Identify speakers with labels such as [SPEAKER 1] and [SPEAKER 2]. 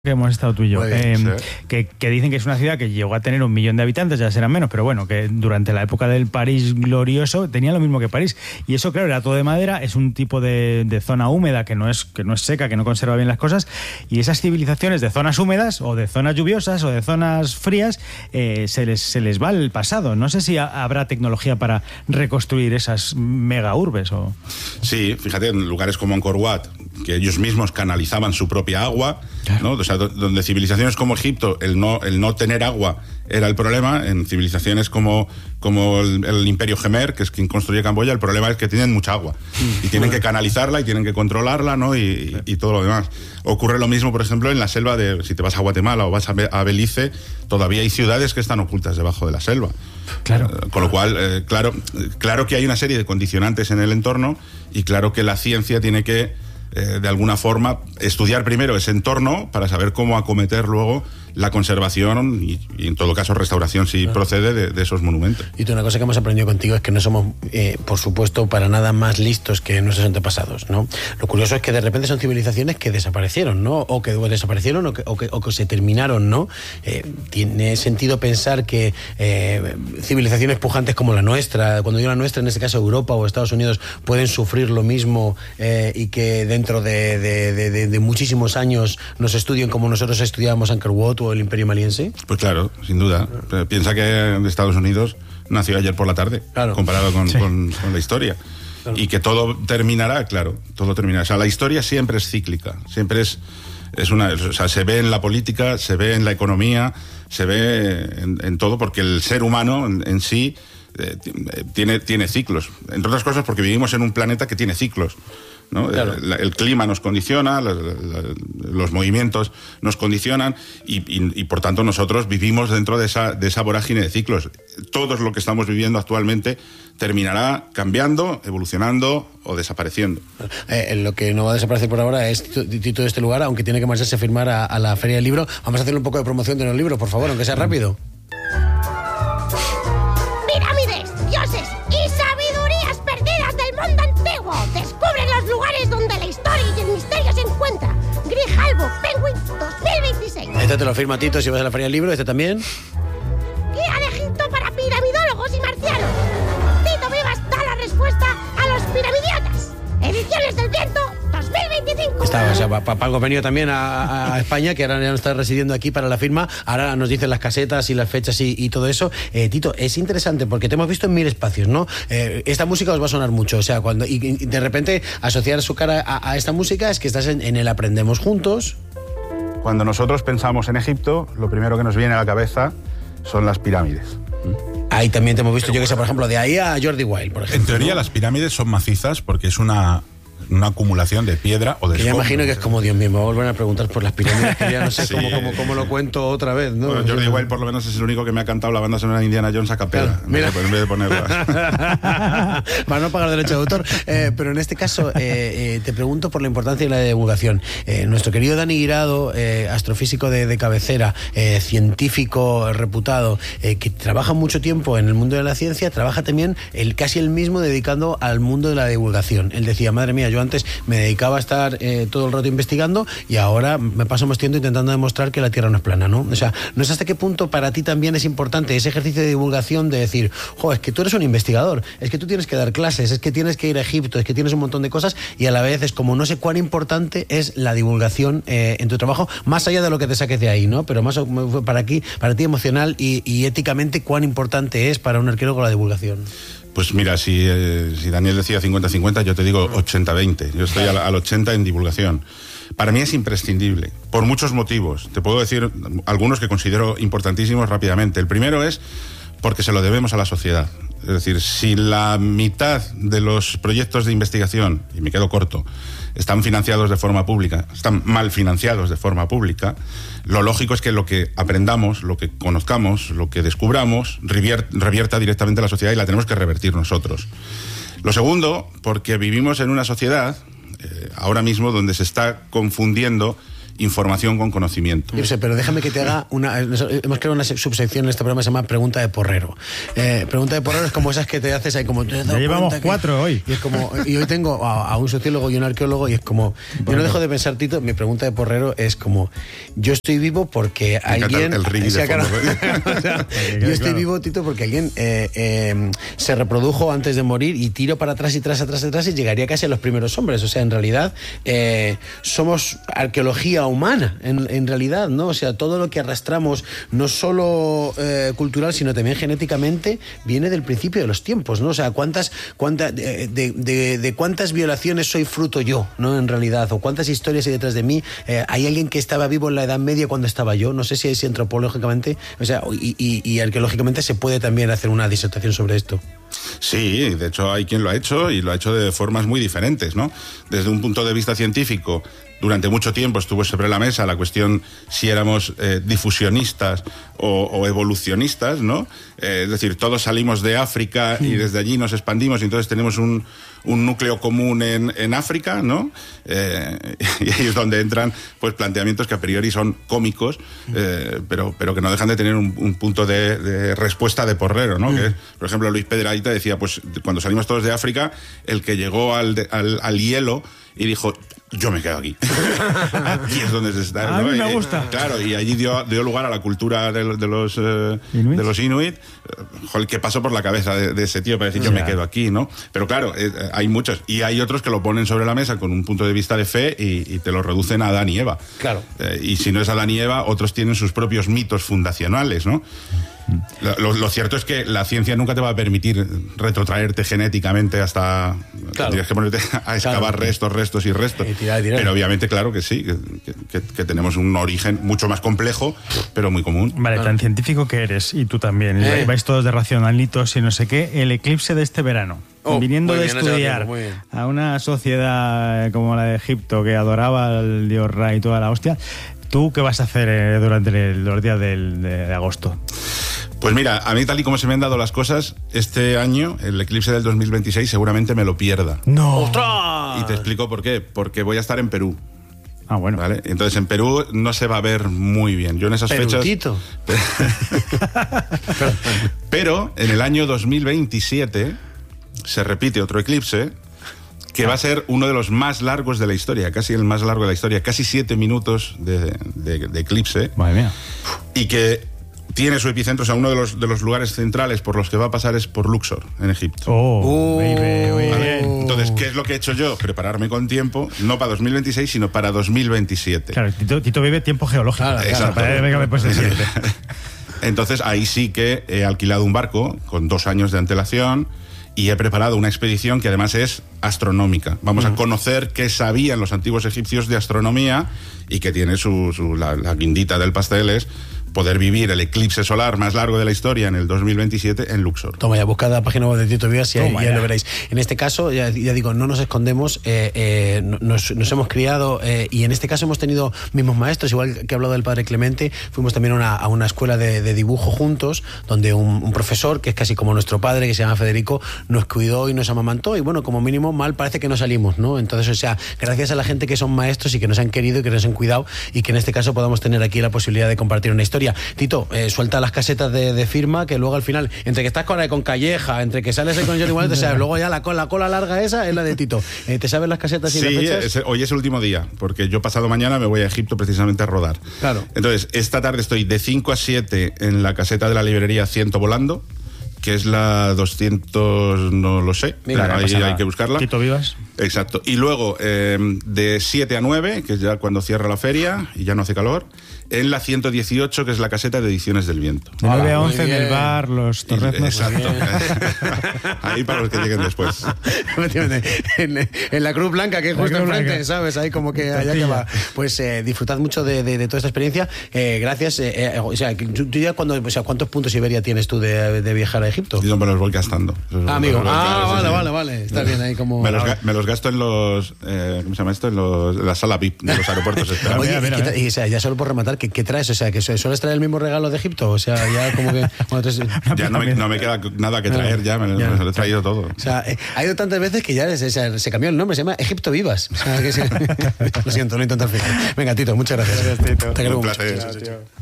[SPEAKER 1] que hemos estado tú y yo,
[SPEAKER 2] Sí.
[SPEAKER 1] que dicen que es una ciudad que llegó a tener 1 millón de habitantes, ya serán menos, pero bueno, que durante la época del París glorioso tenía lo mismo que París. Y eso, claro, era todo de madera, es un tipo de zona húmeda que no es seca, que no conserva bien las cosas, y esas civilizaciones de zonas húmedas o de zonas lluviosas o de zonas frías se les va el pasado. No sé si habrá tecnología para reconstruir esas mega urbes o...
[SPEAKER 2] Sí, fíjate, en lugares como Angkor Wat, que ellos mismos canalizaban su propia agua, claro, ¿no? O sea, donde civilizaciones como Egipto, el no tener agua era el problema, en civilizaciones como el Imperio Jemer, que es quien construye Camboya, el problema es que tienen mucha agua y tienen que canalizarla y tienen que controlarla, ¿no? Y todo lo demás. Ocurre lo mismo, por ejemplo, en la selva si te vas a Guatemala o vas a Belice, todavía hay ciudades que están ocultas debajo de la selva.
[SPEAKER 1] Claro.
[SPEAKER 2] Con lo cual, claro que hay una serie de condicionantes en el entorno y claro que la ciencia tiene que de alguna forma estudiar primero ese entorno para saber cómo acometer luego la conservación y en todo caso restauración si procede de esos monumentos.
[SPEAKER 3] Y tú, una cosa que hemos aprendido contigo es que no somos por supuesto para nada más listos que nuestros antepasados, ¿no? Lo curioso es que de repente son civilizaciones que desaparecieron, ¿no? O que desaparecieron o que se terminaron, ¿no? Tiene sentido pensar que civilizaciones pujantes como la nuestra, cuando digo la nuestra, en este caso Europa o Estados Unidos, pueden sufrir lo mismo y que dentro de muchísimos años nos estudien como nosotros estudiábamos Angkor Wat o el Imperio Maliense.
[SPEAKER 2] Pues claro, sin duda. Piensa que Estados Unidos nació ayer por la tarde, claro, comparado con la historia. Claro. Y que todo terminará, claro, todo terminará. O sea, la historia siempre es cíclica, siempre es o sea, se ve en la política, se ve en la economía, se ve en todo, porque el ser humano en sí tiene ciclos. Entre otras cosas porque vivimos en un planeta que tiene ciclos, ¿no? Claro. El clima nos condiciona, los movimientos nos condicionan y por tanto nosotros vivimos dentro de esa vorágine de ciclos. Todo lo que estamos viviendo actualmente terminará cambiando, evolucionando o desapareciendo.
[SPEAKER 3] Lo que no va a desaparecer por ahora es Tito de este lugar, aunque tiene que marcharse a firmar a la Feria del Libro. Vamos a hacerle un poco de promoción de los libros, por favor, aunque sea rápido.
[SPEAKER 4] Penguin 2026.
[SPEAKER 3] Este te lo firma Tito si vas a la Feria del Libro. ¿Este también?
[SPEAKER 4] Guía de Egipto para piramidólogos y marcianos. Tito Vivas da la respuesta a los piramidiotas. Ediciones del Viento 2025.
[SPEAKER 3] O sea, Paco ha venido también a España, que ahora ya no está residiendo aquí para la firma. Ahora nos dicen las casetas y las fechas y todo eso. Tito, es interesante porque te hemos visto en 1000 espacios, ¿no? Esta música os va a sonar mucho. O sea, cuando y de repente asociar su cara a esta música es que estás en el Aprendemos Juntos.
[SPEAKER 2] Cuando nosotros pensamos en Egipto, lo primero que nos viene a la cabeza son las pirámides.
[SPEAKER 3] Ahí también te hemos visto, yo que sé, por ejemplo, de ahí a Jordi Wild, por ejemplo.
[SPEAKER 5] En teoría, ¿no? Las pirámides son macizas porque es una acumulación de piedra o de
[SPEAKER 3] que ya imagino que es como, Dios mío, me vuelven a preguntar por las pirámides, que ya no sé cómo lo cuento otra vez, ¿no?
[SPEAKER 2] Bueno, Jordi Wild por lo menos es el único que me ha cantado la banda sonora de Indiana Jones a capela, en vez de ponerla.
[SPEAKER 3] Para no pagar derecho de autor. Pero en este caso, te pregunto por la importancia de la divulgación. Nuestro querido Dani Guirado, astrofísico de cabecera, científico reputado, que trabaja mucho tiempo en el mundo de la ciencia, trabaja también casi el mismo dedicando al mundo de la divulgación. Él decía, madre mía, yo antes me dedicaba a estar todo el rato investigando y ahora me paso más tiempo intentando demostrar que la Tierra no es plana, ¿no? O sea, no sé hasta qué punto para ti también es importante ese ejercicio de divulgación de decir, es que tú eres un investigador, es que tú tienes que dar clases, es que tienes que ir a Egipto, es que tienes un montón de cosas y a la vez es como no sé cuán importante es la divulgación en tu trabajo, más allá de lo que te saques de ahí, ¿no? Pero más para ti emocional y éticamente cuán importante es para un arqueólogo la divulgación.
[SPEAKER 2] Pues mira, si Daniel decía 50-50, yo te digo 80-20. Yo estoy al 80 en divulgación. Para mí es imprescindible, por muchos motivos. Te puedo decir algunos que considero importantísimos rápidamente. El primero es porque se lo debemos a la sociedad. Es decir, si la mitad de los proyectos de investigación, y me quedo corto, están financiados de forma pública, están mal financiados de forma pública, lo lógico es que lo que aprendamos, lo que conozcamos, lo que descubramos, revierta directamente a la sociedad y la tenemos que revertir nosotros. Lo segundo, porque vivimos en una sociedad ahora mismo donde se está confundiendo información con conocimiento.
[SPEAKER 3] Yo sé, pero déjame que te haga hemos creado una subsección en este programa que se llama Pregunta de Porrero. Pregunta de Porrero es como esas que te haces ahí como...
[SPEAKER 1] Ya llevamos 4 hoy.
[SPEAKER 3] Y hoy tengo a un sociólogo y un arqueólogo y es como... Yo no dejo de pensar, Tito, mi pregunta de Porrero es como... Yo estoy vivo porque alguien...
[SPEAKER 2] El ring de fondo,
[SPEAKER 3] o sea, yo estoy vivo, Tito, porque alguien se reprodujo antes de morir y tiro para atrás y atrás y llegaría casi a los primeros hombres. O sea, en realidad somos arqueología humana, en realidad, ¿no? O sea, todo lo que arrastramos, no solo cultural, sino también genéticamente, viene del principio de los tiempos, ¿no? O sea, de cuántas violaciones soy fruto yo, ¿no? En realidad, o cuántas historias hay detrás de mí. Hay alguien que estaba vivo en la Edad Media cuando estaba yo. No sé si antropológicamente, o sea, y arqueológicamente se puede también hacer una disertación sobre esto.
[SPEAKER 2] Sí, de hecho hay quien lo ha hecho y lo ha hecho de formas muy diferentes, ¿no? Desde un punto de vista científico, durante mucho tiempo estuvo sobre la mesa la cuestión si éramos difusionistas o evolucionistas, ¿no? Es decir, todos salimos de África y desde allí nos expandimos y entonces tenemos un núcleo común en África, ¿no? Y ahí es donde entran pues planteamientos que a priori son cómicos, pero que no dejan de tener un punto de respuesta de Porrero, ¿no? Que, por ejemplo, Luis Pedraíta decía, pues cuando salimos todos de África, el que llegó al hielo y dijo, yo me quedo aquí. Aquí es donde se está.
[SPEAKER 1] A
[SPEAKER 2] ¿no?
[SPEAKER 1] mí me gusta.
[SPEAKER 2] Claro, y allí dio lugar a la cultura de los Inuit. Joder, ¿qué pasó por la cabeza de ese tío para decir yo me quedo aquí, ¿no? Pero claro, hay muchos. Y hay otros que lo ponen sobre la mesa con un punto de vista de fe y te lo reducen a Adán y Eva.
[SPEAKER 3] Claro.
[SPEAKER 2] Y si no es Adán y Eva, otros tienen sus propios mitos fundacionales, ¿no? Lo cierto es que la ciencia nunca te va a permitir retrotraerte genéticamente hasta...
[SPEAKER 3] Claro.
[SPEAKER 2] Tienes que ponerte a excavar restos y restos.
[SPEAKER 3] Tirar.
[SPEAKER 2] Pero obviamente, claro que sí, que tenemos un origen mucho más complejo, pero muy común.
[SPEAKER 1] Vale, tan científico que eres, y tú también. Vais todos de racionalitos y no sé qué. El eclipse de este verano. Viniendo de estudiar a una sociedad como la de Egipto que adoraba al dios Ra y toda la hostia, ¿tú qué vas a hacer durante los días de agosto?
[SPEAKER 2] Pues mira, a mí tal y como se me han dado las cosas, este año, el eclipse del 2026, seguramente me lo pierda.
[SPEAKER 1] ¡No!
[SPEAKER 3] ¡Ostras!
[SPEAKER 2] Y te explico por qué. Porque voy a estar en Perú.
[SPEAKER 1] Ah, bueno.
[SPEAKER 2] ¿Vale? Entonces en Perú no se va a ver muy bien. Yo en esas
[SPEAKER 3] Perutito.
[SPEAKER 2] fechas... Pero en el año 2027 se repite otro eclipse que va a ser uno de los más largos de la historia, casi el más largo de la historia, casi 7 minutos de eclipse.
[SPEAKER 1] Madre mía.
[SPEAKER 2] Y que tiene su epicentro, o sea, uno de los lugares centrales por los que va a pasar es por Luxor, en Egipto.
[SPEAKER 1] ¿Vale?
[SPEAKER 2] Entonces, ¿qué es lo que he hecho yo? Prepararme con tiempo, no para 2026, sino para 2027.
[SPEAKER 1] Claro, Tito vive tiempo geológico.
[SPEAKER 3] Claro,
[SPEAKER 2] exacto.
[SPEAKER 1] Venga, después el siguiente.
[SPEAKER 2] Entonces, ahí sí que he alquilado un barco con 2 años de antelación y he preparado una expedición que además es astronómica. Vamos a conocer qué sabían los antiguos egipcios de astronomía y que tiene la guindita del pastel es poder vivir el eclipse solar más largo de la historia en el 2027 en Luxor.
[SPEAKER 3] Toma ya, buscad la página web de Tito Vivas y ya lo veréis. En este caso, ya digo, no nos escondemos, nos hemos criado y en este caso hemos tenido mismos maestros, igual que he hablado del padre Clemente, fuimos también a una escuela de dibujo juntos, donde un profesor, que es casi como nuestro padre, que se llama Federico, nos cuidó y nos amamantó y bueno, como mínimo mal parece que no salimos, ¿no? Entonces, o sea, gracias a la gente que son maestros y que nos han querido y que nos han cuidado y que en este caso podamos tener aquí la posibilidad de compartir una historia. Tito, suelta las casetas de firma, que luego al final, entre que estás con Calleja, entre que sales ahí con Johnny Wallet, o sea, luego ya la cola larga esa es la de Tito. ¿Te sabes las casetas y las fechas?
[SPEAKER 2] Hoy es el último día, porque yo pasado mañana me voy a Egipto precisamente a rodar.
[SPEAKER 3] Claro.
[SPEAKER 2] Entonces, esta tarde estoy de 5 a 7 en la caseta de la librería Ciento Volando, que es la 200, no lo sé.
[SPEAKER 3] Mira,
[SPEAKER 2] ahí hay que buscarla.
[SPEAKER 1] Tito Vivas.
[SPEAKER 2] Exacto. Y luego, de 7 a 9, que es ya cuando cierra la feria y ya no hace calor, en la 118, que es la caseta de Ediciones del Viento.
[SPEAKER 1] De 9 a 11 en el bar, los torreznos.
[SPEAKER 2] Exacto. Ahí para los que lleguen después.
[SPEAKER 3] En la Cruz Blanca, que es justo enfrente,
[SPEAKER 1] Blanca.
[SPEAKER 3] ¿sabes? Ahí como que allá que va. Pues disfrutad mucho de toda esta experiencia. Gracias. O sea, tú ya ¿cuántos puntos Iberia tienes tú de viajar a Egipto?
[SPEAKER 2] Yo me los voy gastando.
[SPEAKER 3] Amigo. Vale. Está estar bien ahí como...
[SPEAKER 2] Me los gasto en los... ¿cómo se llama esto? En la sala VIP de los aeropuertos.
[SPEAKER 3] Oye, y, o sea, ya solo por rematar, ¿qué traes? O sea, que sueles traer el mismo regalo de Egipto. O sea, ya como que...
[SPEAKER 2] Ya no me queda nada que traer, ya me lo he traído todo.
[SPEAKER 3] O sea, ha ido tantas veces que ya se cambió el nombre, se llama Egipto Vivas. O sea, lo siento, no intento hacer. Venga, Tito, muchas gracias.
[SPEAKER 6] Gracias, Tito.
[SPEAKER 2] Un placer.